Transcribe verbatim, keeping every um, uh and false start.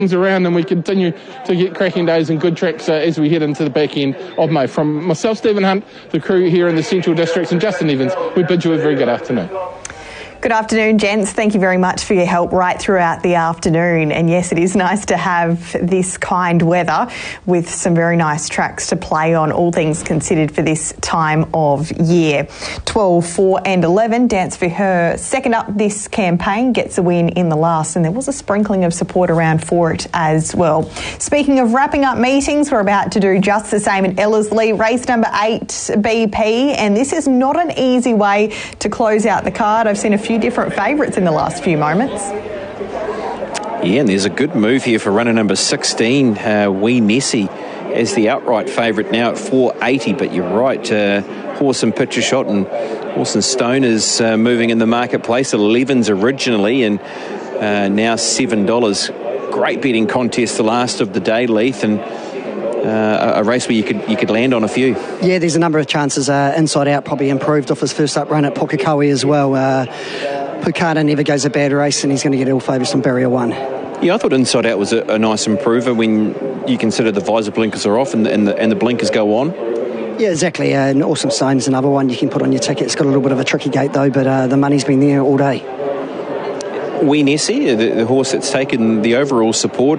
around and we continue to get cracking days and good tracks uh, as we head into the back end of May. From myself, Stephen Hunt, the crew here in the Central Districts, and Justin Evans, we bid you a very good afternoon. Good afternoon, gents. Thank you very much for your help right throughout the afternoon. And yes, it is nice to have this kind weather with some very nice tracks to play on, all things considered for this time of year. twelve, four and eleven, Dance for Her, second up this campaign, gets a win in the last, and there was a sprinkling of support around for it as well. Speaking of wrapping up meetings, we're about to do just the same at Ellerslie, race number eight, B P, and this is not an easy way to close out the card. I've seen a few different favourites in the last few moments. Yeah, and there's a good move here for runner number sixteen, uh, Wee Nessie, as the outright favourite now at four eighty, but you're right, uh, Horse and Picture Shot and Horse and Stone is uh, moving in the marketplace at elevens originally, and uh, now seven dollars. Great betting contest, the last of the day, Leith, and Uh, a race where you could you could land on a few. Yeah, there's a number of chances. Uh, Inside Out probably improved off his first up run at Pukekohe as well. Uh, Pukada never goes a bad race, and he's going to get all favours from Barrier One. Yeah, I thought Inside Out was a, a nice improver when you consider the visor blinkers are off and the, and the, and the blinkers go on. Yeah, exactly. Uh, and Awesome Stone's another one you can put on your ticket. It's got a little bit of a tricky gate though, but uh, the money's been there all day. Wee Nessie, the, the horse that's taken the overall support,